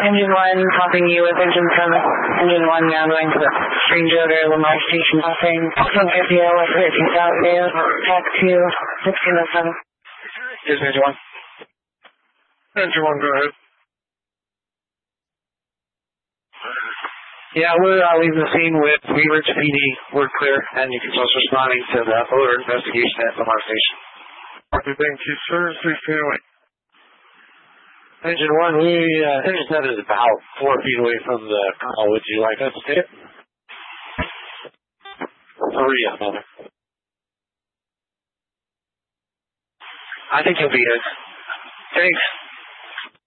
Engine 1, popping you with engine 7. Engine 1 now going to the Strange Odor, Lamar Station popping. 150 with 13 South Dale, Tack 2, 1607. Here's Engine 1. Engine 1, go ahead. Yeah, we're leaving the scene with Wheat Ridge PD. We're clear, and you can also responding to the odor investigation at Lamar Station. Thank you, sir. Please stay away. Engine 1, Engine 7 is about 4 feet away from the call. Would you like us to take it? 3 of them. I think you'll be good. Thanks.